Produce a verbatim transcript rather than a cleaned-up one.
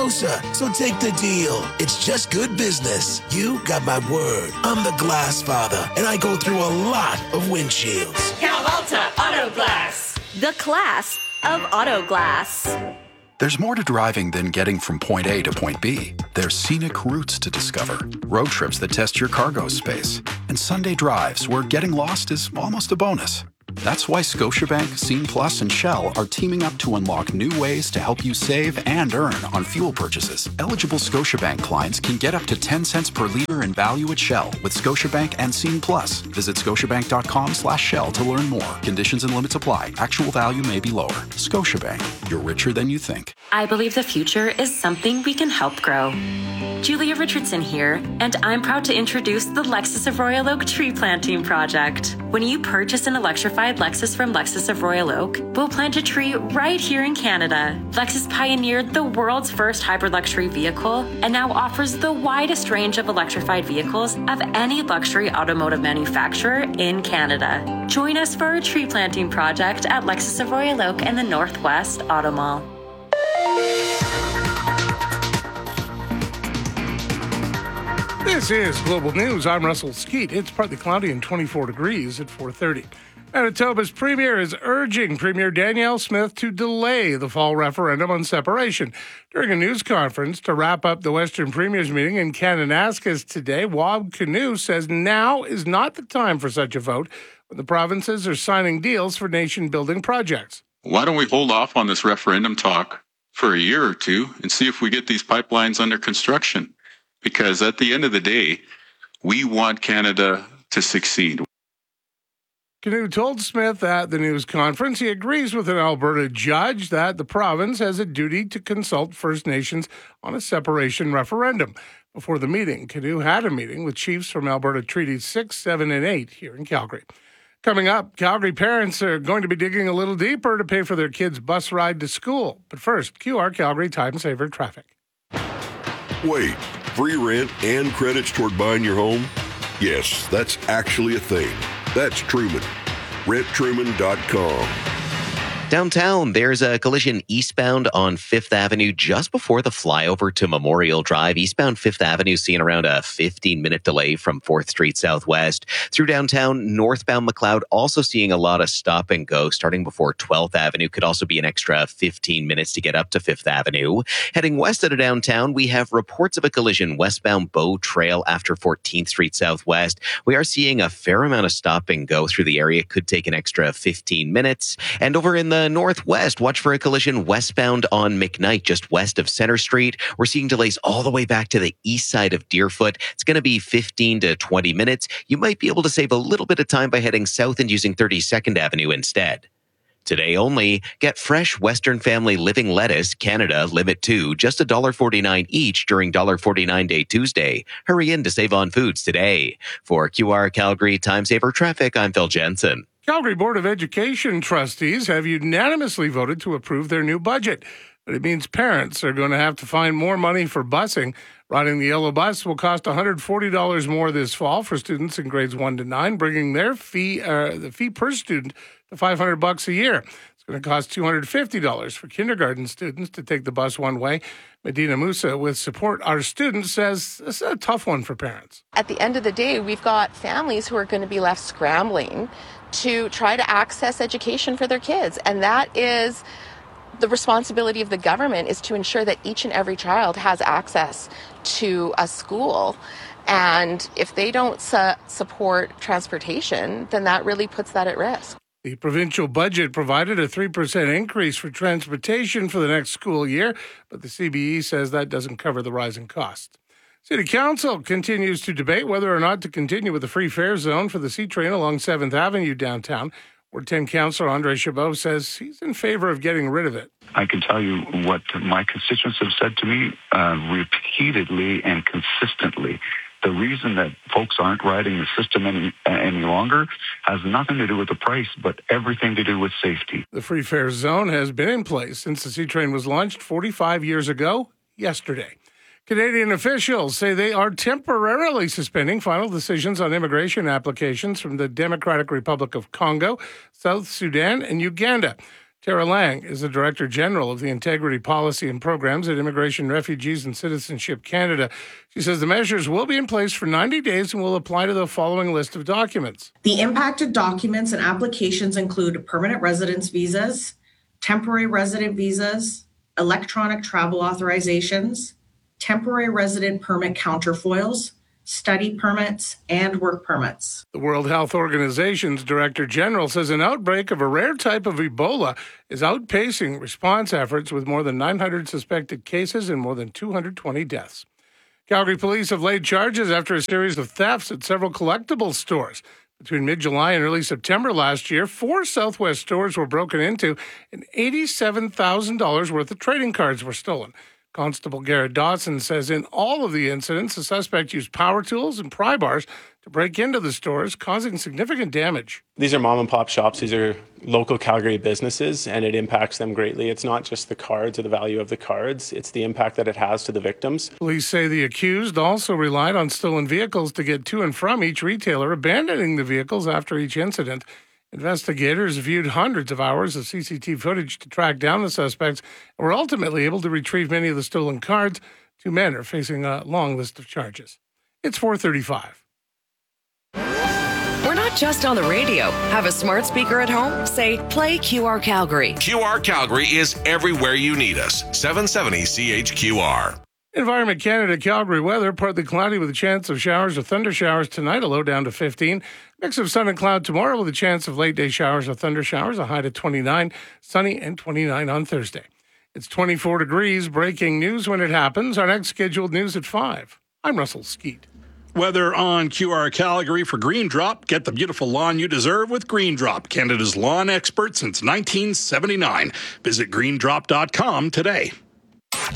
closer, so take the deal. It's just good business. You got my word. I'm the Glass Father, and I go through a lot of windshields. Cal Alta Auto Glass. The class of auto glass. There's more to driving than getting from point A to point B. There's scenic routes to discover, road trips that test your cargo space, and Sunday drives where getting lost is almost a bonus. That's why Scotiabank, Scene Plus, and Shell are teaming up to unlock new ways to help you save and earn on fuel purchases. Eligible Scotiabank clients can get up to ten cents per liter in value at Shell with Scotiabank and Scene Plus. Visit scotiabank.com slash Shell to learn more. Conditions and limits apply. Actual value may be lower. Scotiabank. You're richer than you think. I believe the future is something we can help grow. Julia Richardson here, and I'm proud to introduce the Lexus of Royal Oak Tree Planting Project. When you purchase an electrified Lexus from Lexus of Royal Oak, we'll plant a tree right here in Canada. Lexus pioneered the world's first hybrid luxury vehicle and now offers the widest range of electrified vehicles of any luxury automotive manufacturer in Canada. Join us for our tree planting project at Lexus of Royal Oak and the Northwest Auto Mall. This is Global News. I'm Russell Skeet. It's partly cloudy and twenty-four degrees at four thirty. Manitoba's Premier is urging Premier Danielle Smith to delay the fall referendum on separation. During a news conference to wrap up the Western Premiers meeting in Kananaskis today, Wab Kinew says now is not the time for such a vote when the provinces are signing deals for nation-building projects. Why don't we hold off on this referendum talk for a year or two and see if we get these pipelines under construction? Because at the end of the day, we want Canada to succeed. Kinew told Smith at the news conference he agrees with an Alberta judge that the province has a duty to consult First Nations on a separation referendum. Before the meeting, Kinew had a meeting with chiefs from Alberta Treaties six, seven, and eight here in Calgary. Coming up, Calgary parents are going to be digging a little deeper to pay for their kids' bus ride to school. But first, Q R Calgary Time Saver Traffic. Wait, free rent and credits toward buying your home? Yes, that's actually a thing. That's Truman. rent truman dot com. Downtown, there's a collision eastbound on Fifth Avenue just before the flyover to Memorial Drive. Eastbound Fifth Avenue seeing around a fifteen-minute delay from fourth Street Southwest. Through downtown, northbound McLeod also seeing a lot of stop and go starting before twelfth Avenue. Could also be an extra fifteen minutes to get up to Fifth Avenue. Heading west out of downtown, we have reports of a collision westbound Bow Trail after fourteenth Street Southwest. We are seeing a fair amount of stop and go through the area. Could take an extra fifteen minutes. And over in the The northwest, watch for a collision westbound on McKnight, just west of Center Street. We're seeing delays all the way back to the east side of Deerfoot. It's going to be fifteen to twenty minutes. You might be able to save a little bit of time by heading south and using thirty-second Avenue instead. Today only, get fresh Western Family Living lettuce, Canada, limit two, just one dollar forty-nine each during one dollar forty-nine Day Tuesday. Hurry in to save on foods today. For Q R Calgary Time Saver Traffic, I'm Phil Jensen. Calgary Board of Education trustees have unanimously voted to approve their new budget. But it means parents are going to have to find more money for busing. Riding the yellow bus will cost one hundred forty dollars more this fall for students in grades one to nine, bringing their fee, uh, the fee per student to five hundred bucks a year. It's going to cost two hundred fifty dollars for kindergarten students to take the bus one way. Medina Musa with Support Our Students says this is a tough one for parents. At the end of the day, we've got families who are going to be left scrambling to try to access education for their kids. And that is the responsibility of the government, is to ensure that each and every child has access to a school. And if they don't su- support transportation, then that really puts that at risk. The provincial budget provided a three percent increase for transportation for the next school year, but the C B E says that doesn't cover the rising costs. City Council continues to debate whether or not to continue with the free fare zone for the C train along seventh Avenue downtown. Ward ten Councillor Andre Chabot says he's in favor of getting rid of it. I can tell you what my constituents have said to me uh, repeatedly and consistently. The reason that folks aren't riding the system any, uh, any longer has nothing to do with the price, but everything to do with safety. The free fare zone has been in place since the C train was launched forty-five years ago yesterday. Canadian officials say they are temporarily suspending final decisions on immigration applications from the Democratic Republic of Congo, South Sudan, and Uganda. Tara Lang is the Director General of the Integrity Policy and Programs at Immigration, Refugees and Citizenship Canada. She says the measures will be in place for ninety days and will apply to the following list of documents. The impacted documents and applications include permanent residence visas, temporary resident visas, electronic travel authorizations, temporary resident permit counterfoils, study permits, and work permits. The World Health Organization's Director General says an outbreak of a rare type of Ebola is outpacing response efforts with more than nine hundred suspected cases and more than two hundred twenty deaths. Calgary police have laid charges after a series of thefts at several collectibles stores. Between mid-July and early September last year, four Southwest stores were broken into and eighty-seven thousand dollars worth of trading cards were stolen. Constable Garrett Dawson says in all of the incidents, the suspect used power tools and pry bars to break into the stores, causing significant damage. These are mom and pop shops. These are local Calgary businesses, and it impacts them greatly. It's not just the cards or the value of the cards. It's the impact that it has to the victims. Police say the accused also relied on stolen vehicles to get to and from each retailer, abandoning the vehicles after each incident. Investigators viewed hundreds of hours of C C T V footage to track down the suspects and were ultimately able to retrieve many of the stolen cards. Two men are facing a long list of charges. It's four thirty-five. We're not just on the radio. Have a smart speaker at home? Say, play Q R Calgary. Q R Calgary is everywhere you need us. seven seventy C H Q R. Environment Canada Calgary weather, partly cloudy with a chance of showers or thunder showers tonight, a low down to fifteen. Mix of sun and cloud tomorrow with a chance of late day showers or thunder showers, a high to twenty-nine. Sunny and twenty-nine on Thursday. It's twenty-four degrees. Breaking news when it happens. Our next scheduled news at five. I'm Russell Skeet. Weather on Q R Calgary for Green Drop. Get the beautiful lawn you deserve with Green Drop, Canada's lawn expert since nineteen seventy-nine. Visit green drop dot com today.